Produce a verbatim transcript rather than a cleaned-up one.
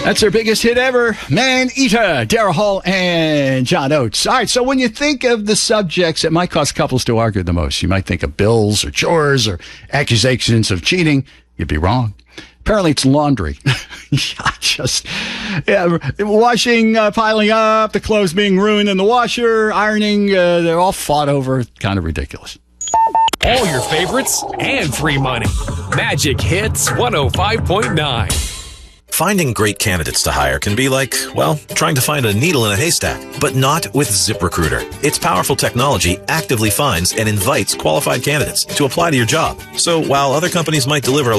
That's their biggest hit ever. Man Eater, Daryl Hall, and John Oates. All right, so when you think of the subjects that might cause couples to argue the most, you might think of bills or chores or accusations of cheating. You'd be wrong. Apparently, it's laundry. yeah, just yeah, washing, uh, piling up, the clothes being ruined in the washer, ironing. Uh, they're all fought over. Kind of ridiculous. All your favorites and free money. Magic Hits one oh five point nine. Finding great candidates to hire can be like, well, trying to find a needle in a haystack, but not with ZipRecruiter. Its powerful technology actively finds and invites qualified candidates to apply to your job. So while other companies might deliver